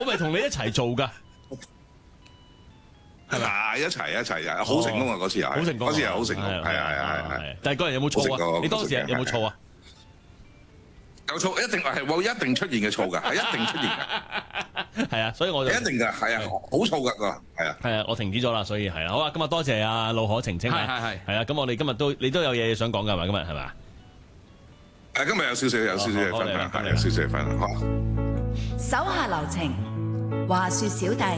我咪同你一齊做㗎。 係咪？一齊好成功啊！嗰次又係， 好成功， 嗰次又好成功，係。 但係嗰人有冇錯啊？你當時有冇錯啊？ 有錯，一定係會一定出現嘅錯㗎，係一定出現㗎。 係啊，所以我就一定㗎，係啊，好錯㗎個，係啊。 係啊，我停止咗啦，所以係啦。好啊，今日多謝阿路可澄清啊。係啊，咁我哋今日你都有嘢想講㗎嘛？今日係嘛？ 今日有少少嘅分享，係有少少嘅分享。好。 手下留情，話說小弟。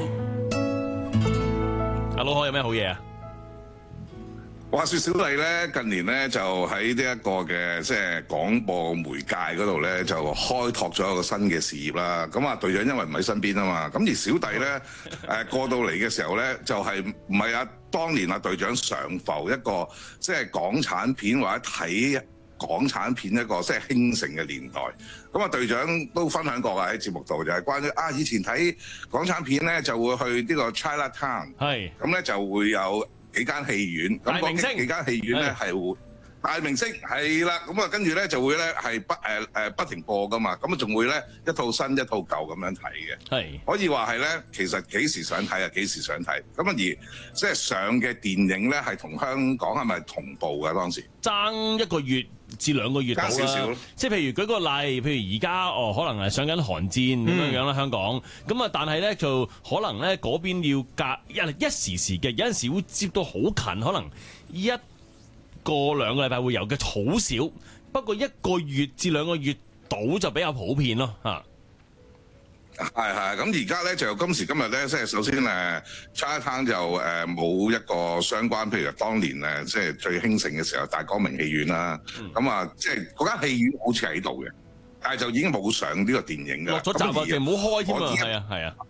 阿路可有咩好嘢啊？ 話說小弟咧，近年咧就喺呢一個嘅即係廣播媒介嗰度咧，就開拓咗一個新嘅事業啦。咁啊，隊長因為唔喺身邊啊嘛，咁而小弟咧過到嚟嘅時候咧，就係唔係當年隊長常浮一個即係港產片或者睇港產片一個即係興盛嘅年代。咁啊，隊長都分享過喺節目度，就係關於以前睇港產片咧就會去呢個 China Town，係咁咧就會有幾間戲院，咁嗰幾間戲院咧係會大明星係啦，咁啊跟住咧就會咧係不停播噶嘛，咁啊仲會咧一套新一套舊咁樣睇嘅，係可以話係咧其實幾時想睇啊幾時想睇，咁啊而即係上嘅電影咧係同香港係咪同步嘅當時？爭1個月至2個月到啦，少少，即係譬如舉個例，譬如而家可能係上緊寒戰咁樣樣啦，香港咁啊，但係咧就可能咧嗰邊要隔一時嘅，有陣時會接到好近，可能1個2個禮拜會有嘅，好少。不過1個月至2個月到就比較普遍咯，嚇。係咁而家咧就今時今日咧，即係首先China Town 就冇一個相關，譬如當年即係最興盛嘅時候大光明戲院啦，咁啊即係嗰間戲院好似喺度嘅，但係就已經冇上呢個電影㗎。落咗閘啊，定冇開添啊？係啊。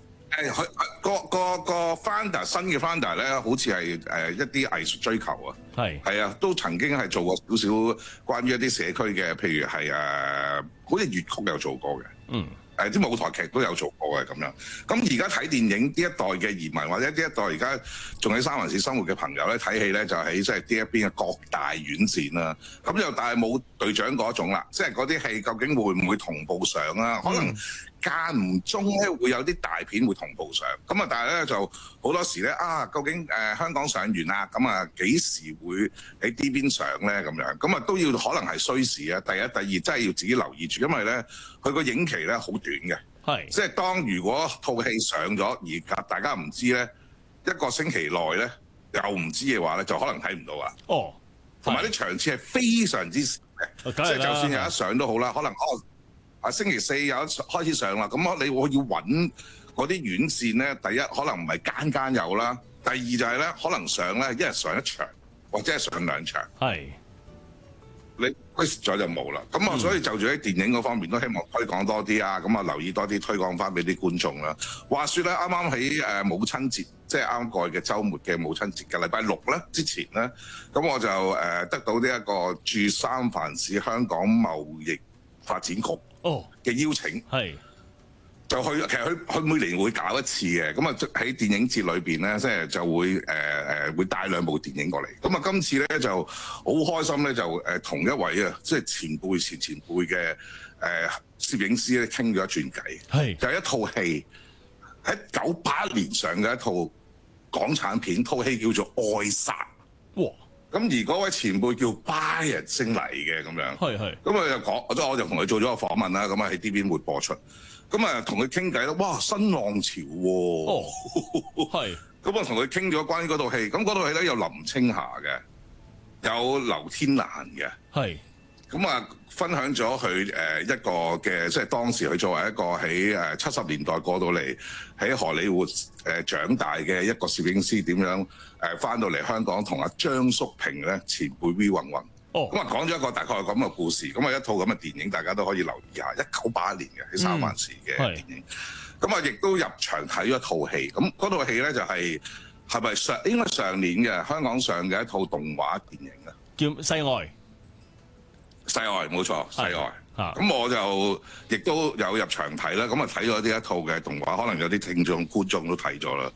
個 founder 新嘅 founder 咧，好似係一啲藝術追求啊，係啊，都曾經係做過少少關於一啲社區嘅，譬如係好似粵曲有做過嘅，啲舞台劇都有做過嘅咁樣。咁而家睇電影呢一代嘅移民或者呢一代而家仲喺三藩市生活嘅朋友咧，睇戲咧就喺即係呢一邊嘅各大院線啦。咁就但係冇隊長嗰種啦，即係嗰啲戲究竟會唔會同步上啊？可能間唔中咧會有啲大片會同步上，咁啊但係咧就好多時咧究竟香港上完啦，咁啊幾時會喺呢邊上咧咁樣？咁啊都要可能係需時啊。第一、第二真係要自己留意住，因為咧佢個影期咧好短嘅，即係當如果套戲上咗而大家唔知咧1個星期內咧又唔知嘅話咧，就可能睇唔到啊。同埋啲場次係非常之少嘅，即係就算有一上都好啦，可能星期4有一開始上啦，咁我要揾嗰啲院線咧，第一可能唔係間間有啦，第二就係咧可能上咧一日上1場或者係上2場，你 miss 咗就冇啦。咁啊，所以就住喺電影嗰方面都希望推廣多啲啊，咁啊留意多啲推廣翻俾啲觀眾啦。話說咧，啱啱喺母親節，即係啱過去嘅週末嘅母親節嘅禮拜6咧之前咧，咁我就得到呢一個駐三藩市香港貿易發展局嘅邀請，就去，其實佢每年會搞一次嘅，咁啊喺電影節裏邊咧，即係就會會帶2部電影過嚟。咁啊今次咧就好開心咧，就同一位即係前輩嘅攝影師咧傾咗一轉偈，就係一套戲喺98年上嘅一套港產片，套戲叫做《愛殺》。咁而嗰位前輩叫巴人星嚟嘅咁樣，咁佢就講，我就同佢做咗個訪問啦，咁啊喺呢邊會播出，咁啊同佢傾偈啦，哇新浪潮喎，咁啊同佢傾咗關於嗰套戲，咁嗰套戲咧有林青霞嘅，有劉天蘭嘅，咁啊分享咗佢一個嘅，即係當時佢作為一個喺70年代過到嚟喺荷里活長大嘅一個攝影師，點樣翻到嚟香港同阿張叔平咧前輩 V 運運，咁啊講咗一個大概咁嘅故事，咁啊一套咁嘅電影大家都可以留意下，1981年嘅喺三藩市嘅電影，咁啊亦都入場睇咗一套戲，咁嗰套戲咧就係咪應該上年嘅香港上嘅一套動畫電影啊，叫《西外》。西外冇錯，西外。咁我就亦都有入場睇啦。咁啊睇咗呢一套嘅動畫，可能有啲聽眾觀眾都睇咗啦。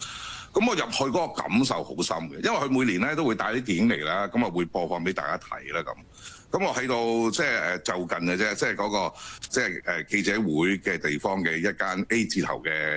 咁我入去嗰個感受好深嘅，因為佢每年咧都會帶啲電影嚟啦，咁啊會播放俾大家睇啦咁。咁我喺度即係就近嘅啫，即係嗰個即係記者會嘅地方嘅一間 A 字頭嘅